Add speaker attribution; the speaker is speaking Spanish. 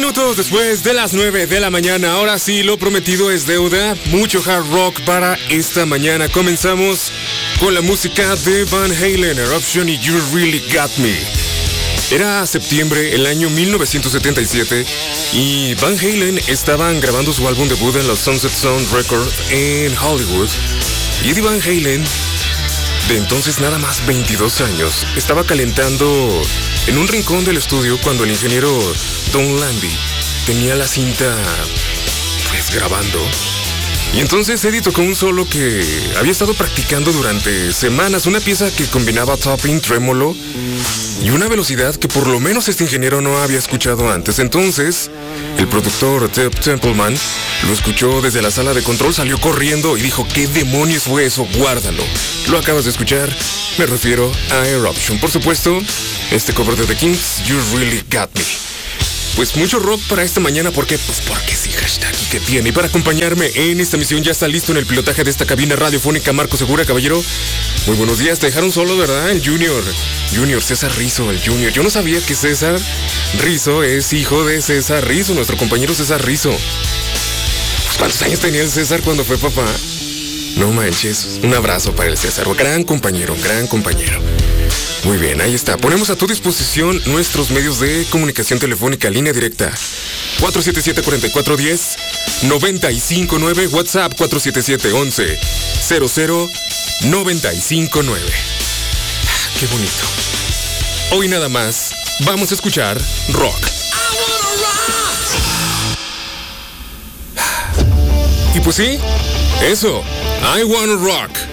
Speaker 1: minutos después de las 9 de la mañana. Ahora sí, lo prometido es deuda. Mucho hard rock para esta mañana. Comenzamos con la música de Van Halen, Eruption y You Really Got Me. Era septiembre, el año 1977, y Van Halen estaban grabando su álbum debut en los Sunset Sound Records en Hollywood. Y Eddie Van Halen, de entonces nada más 22 años, estaba calentando en un rincón del estudio cuando el ingeniero Don Landy tenía la cinta pues grabando. Y entonces Eddie tocó un solo que había estado practicando durante semanas, una pieza que combinaba tapping, trémolo y una velocidad que por lo menos este ingeniero no había escuchado antes. Entonces el productor Ted Templeman lo escuchó desde la sala de control, salió corriendo y dijo: ¿qué demonios fue eso? Guárdalo. Lo acabas de escuchar, me refiero a Eruption. Por supuesto, este cover de The Kings, You Really Got Me. Pues mucho rock para esta mañana, ¿por qué? Pues porque sí, hashtag y que tiene. Y para acompañarme en esta misión ya está listo en el pilotaje de esta cabina radiofónica Marco Segura. Caballero, muy buenos días. Te dejaron solo, ¿verdad? El Junior, César Rizzo, el Junior. Yo no sabía que César Rizzo es hijo de César Rizzo, nuestro compañero César Rizzo. Pues ¿cuántos años tenía el César cuando fue papá? No manches, un abrazo para el César. Gran compañero, gran compañero. Muy bien, ahí está. Ponemos a tu disposición nuestros medios de comunicación telefónica, línea directa 477-4410-959, WhatsApp 477-11-00-959. Qué bonito. Hoy nada más vamos a escuchar rock. Y pues sí, eso, I Wanna Rock.